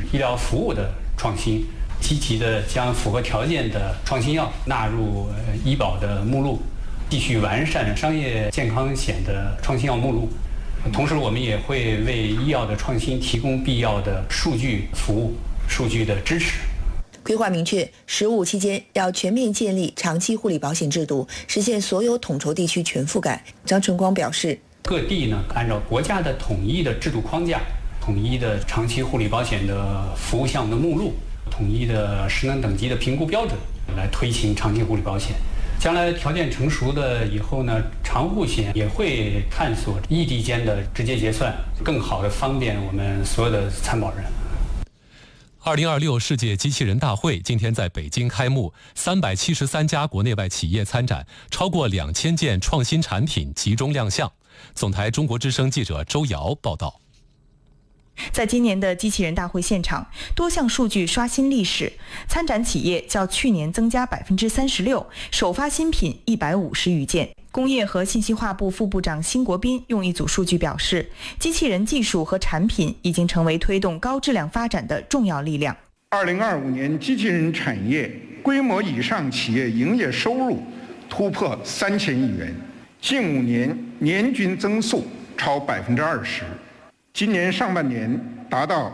医疗服务的创新，积极的将符合条件的创新药纳入医保的目录，继续完善商业健康险的创新药目录。同时，我们也会为医药的创新提供必要的数据服务、数据的支持。 规划明确，15期间要全面建立长期护理保险制度，实现所有统筹地区全覆盖。张春光表示， 各地呢按照国家的统一的制度框架、统一的长期护理保险的服务项目的目录、统一的失能等级的评估标准来推行长期护理保险。将来条件成熟的以后呢，长护险也会探索异地间的直接结算，更好的方便我们所有的参保人。 2026世界机器人大会今天在北京开幕，373家国内外企业参展，超过2000件创新产品集中亮相。总台中国之声记者周瑶报道。 在今年的机器人大会现场，多项数据刷新历史，参展企业较去年增加36%，首发新品150余件。工业和信息化部副部长辛国斌用一组数据表示，机器人技术和产品已经成为推动高质量发展的重要力量。 2025年机器人产业规模以上企业营业收入突破3000亿元，近5年年均增速超20%。今年上半年达到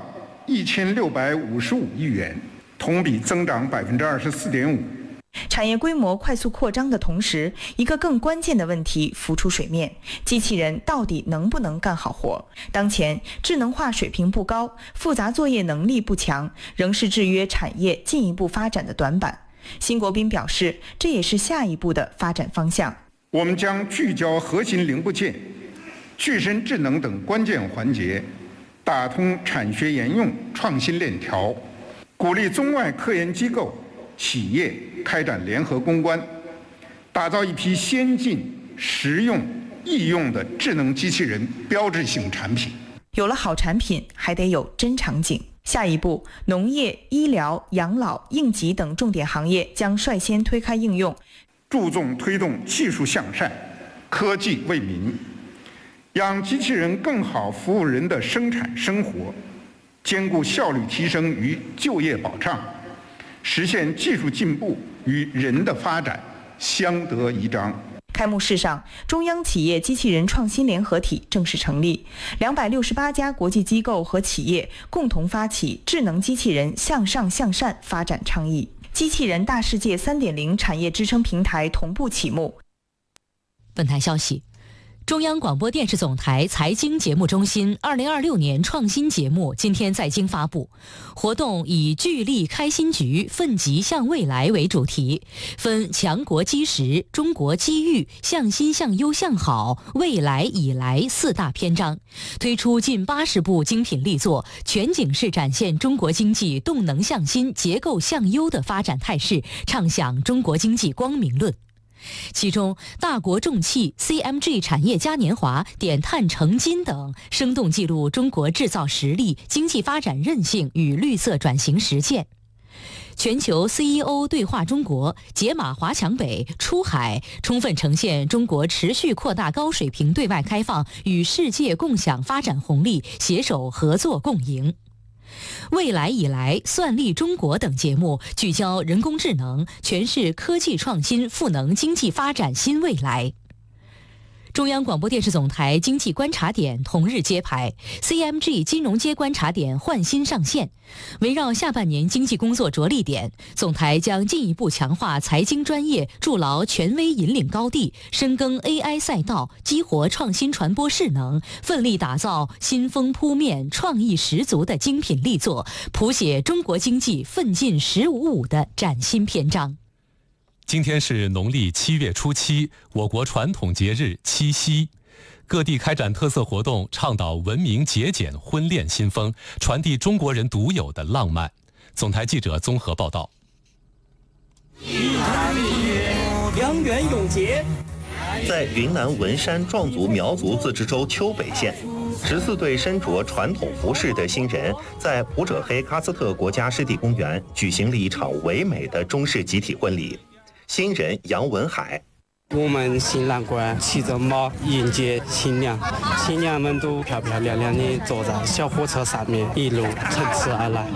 1655亿元，同比增长24.5%。 产业规模快速扩张的同时，一个更关键的问题浮出水面：机器人到底能不能干好活？当前智能化水平不高，复杂作业能力不强，仍是制约产业进一步发展的短板。辛国斌表示，这也是下一步的发展方向。 我们将聚焦核心零部件、具身智能等关键环节，打通产学研用创新链条，鼓励中外科研机构、企业开展联合攻关，打造一批先进、实用、易用的智能机器人标志性产品。 有了好产品，还得有真场景。下一步，农业、医疗、养老、应急等重点行业将率先推开应用， 注重推动技术向善、科技为民，让机器人更好服务人的生产生活，兼顾效率提升与就业保障，实现技术进步与人的发展相得益彰。 开幕式上，中央企业机器人创新联合体正式成立，268家国际机构和企业共同发起智能机器人向上向善发展倡议，机器人大世界3.0产业支撑平台同步启幕。 本台消息，中央广播电视总台财经节目中心2026年创新节目今天在京发布，活动以聚力开新局，奋楫向未来为主题，分强国基石、中国机遇、向新向优向好、未来以来4大篇章，推出近80部精品力作，全景式展现中国经济动能向新、结构向优的发展态势，唱响中国经济光明论。其中，大国重器、CMG 产业嘉年华、点碳成金等，生动记录中国制造实力、经济发展韧性与绿色转型实践。全球 CEO 对话中国、解码华强北、出海，充分呈现中国持续扩大高水平对外开放与世界共享发展红利，携手合作共赢。未来以来、算力中国等节目聚焦人工智能，诠释科技创新赋能经济发展新未来。中央广播电视总台经济观察点同日揭牌， CMG 金融街观察点焕新上线。围绕下半年经济工作着力点，总台将进一步强化财经专业，筑牢权威引领高地，深耕 AI 赛道，激活创新传播势能，奋力打造新风扑面、创意十足的精品力作，谱写中国经济奋进15.5的崭新篇章。 今天是农历7月初7，我国传统节日七夕。各地开展特色活动，倡导文明节俭婚恋新风，传递中国人独有的浪漫。总台记者综合报道。 一坛一月，良缘永结。 在云南文山壮族苗族自治州丘北县，14对身着传统服饰的新人在普者黑喀斯特国家湿地公园举行了一场唯美的中式集体婚礼。新人杨文海， 我们新郎官骑着马迎接新娘，新娘们都漂漂亮亮的坐在小火车上面，一路乘驰而来。